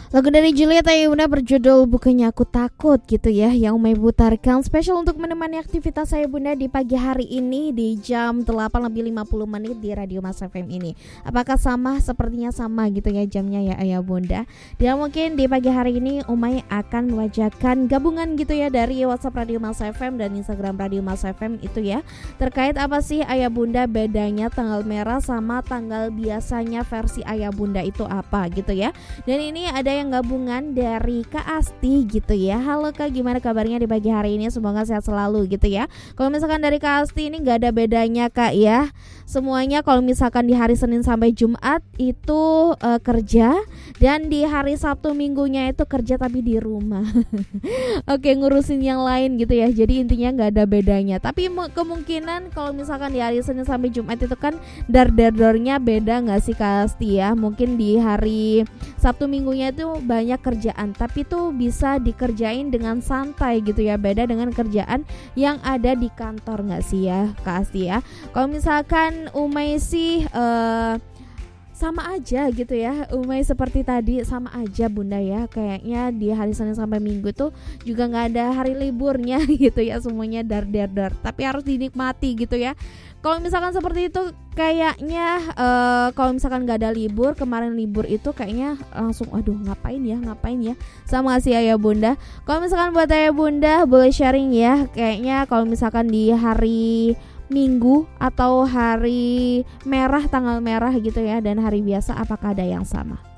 Lagu dari Juliet Ayunda berjudul Bukannya Aku Takut gitu ya, yang Umay putarkan spesial untuk menemani aktivitas saya Bunda di pagi hari ini di jam 8:50 di Radio Mas FM ini. Apakah sama? Sepertinya sama gitu ya jamnya ya Ayah Bunda. Dan mungkin di pagi hari ini Umay akan mewajarkan gabungan gitu ya dari WhatsApp Radio Mas FM dan Instagram Radio Mas FM itu ya. Terkait apa sih Ayah Bunda bedanya tanggal merah sama tanggal biasanya versi Ayah Bunda itu apa gitu ya. Dan ini ada yang gabungan dari Kak Asti gitu ya. Halo Kak, gimana kabarnya di pagi hari ini? Semoga sehat selalu gitu ya. Kalau misalkan dari Kak Asti ini gak ada bedanya Kak ya. Semuanya kalau misalkan di hari Senin sampai Jumat itu kerja, dan di hari Sabtu Minggunya itu kerja tapi di rumah. Oke, ngurusin yang lain gitu ya. Jadi intinya gak ada bedanya. Tapi kemungkinan kalau misalkan di hari Senin sampai Jumat itu kan dar-dar-darnya beda gak sih Kak Asti ya. Mungkin di hari Sabtu Minggunya itu banyak kerjaan, tapi tuh bisa dikerjain dengan santai gitu ya. Beda dengan kerjaan yang ada di kantor nggak sih ya Kak Asti ya. Kalau misalkan Umay sih sama aja gitu ya. Umay seperti tadi sama aja Bunda ya. Kayaknya di hari Senin sampai Minggu tuh juga nggak ada hari liburnya gitu ya. Semuanya dar. Tapi harus dinikmati gitu ya. Kalau misalkan seperti itu kayaknya kalau misalkan gak ada libur, kemarin libur itu kayaknya langsung aduh ngapain ya sama sih Ayah Bunda. Kalau misalkan buat Ayah Bunda boleh sharing ya, kayaknya kalau misalkan di hari Minggu atau hari merah, tanggal merah gitu ya, dan hari biasa apakah ada yang sama?